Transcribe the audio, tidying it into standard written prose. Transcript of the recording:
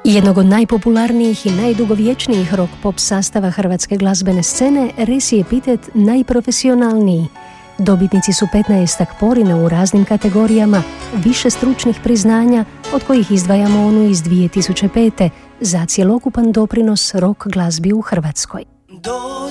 Jednog od najpopularnijih i najdugovječnijih rock pop sastava hrvatske glazbene scene resi je epitet najprofesionalniji. Dobitnici su 15 porina u raznim kategorijama, više stručnih priznanja, od kojih izdvajamo onu iz 2005. za cjelokupan doprinos rock glazbi u Hrvatskoj.